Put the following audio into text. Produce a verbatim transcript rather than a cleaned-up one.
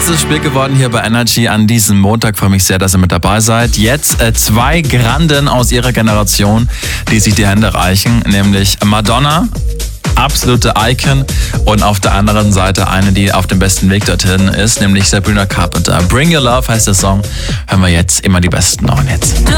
großes Spiel geworden hier bei Energy an diesem Montag. Freue mich sehr, dass ihr mit dabei seid. Jetzt äh, zwei Granden aus ihrer Generation, die sich die Hände reichen, nämlich Madonna, absolute Icon, und auf der anderen Seite eine, die auf dem besten Weg dorthin ist, nämlich Sabrina Carpenter. Bring Your Love heißt der Song. Hören wir jetzt immer die besten neuen Hits.